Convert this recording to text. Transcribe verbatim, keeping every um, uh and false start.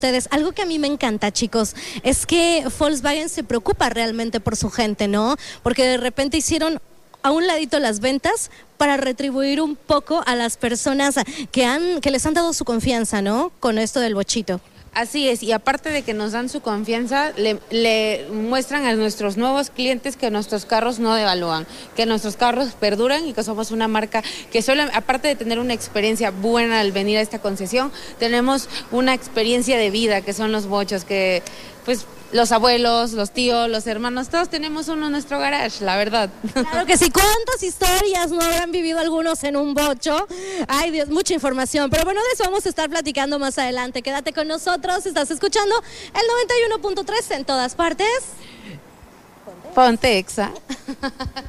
Ustedes, algo que a mí me encanta, chicos, es que Volkswagen se preocupa realmente por su gente, ¿no? Porque de repente hicieron a un ladito las ventas para retribuir un poco a las personas que han que les han dado su confianza, ¿no? Con esto del bochito. Así es, y aparte de que nos dan su confianza, le, le muestran a nuestros nuevos clientes que nuestros carros no devalúan, que nuestros carros perduran y que somos una marca que solo, aparte de tener una experiencia buena al venir a esta concesión, tenemos una experiencia de vida, que son los bochos, que pues los abuelos, los tíos, los hermanos, todos tenemos uno en nuestro garage, la verdad. Claro que sí, ¿cuántas historias no habrán vivido algunos en un bocho? Ay Dios, mucha información, pero bueno, de eso vamos a estar platicando más adelante. Quédate con nosotros, estás escuchando el noventa y uno punto tres en todas partes. Ponte Exa.